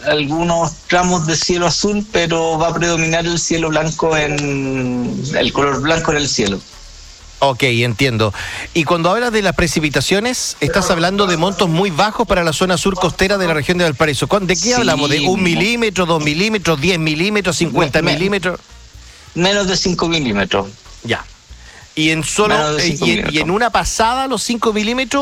algunos tramos de cielo azul, pero va a predominar el cielo blanco el color blanco en el cielo. Ok, entiendo. Y cuando hablas de las precipitaciones, estás hablando de montos muy bajos para la zona sur costera de la región de Valparaíso. ¿De qué hablamos? ¿De 1 milímetro, 2 milímetros, 10 milímetros, 50 milímetros? Menos de 5 milímetros. Ya. Y en una pasada, los 5 milímetros,